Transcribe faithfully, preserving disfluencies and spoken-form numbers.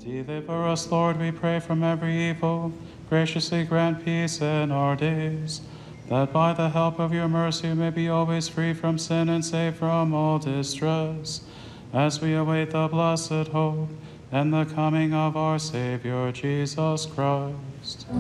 Deliver us, Lord, we pray, from every evil. Graciously grant peace in our days, that by the help of your mercy we may be always free from sin and safe from all distress, as we await the blessed hope and the coming of our Savior, Jesus Christ.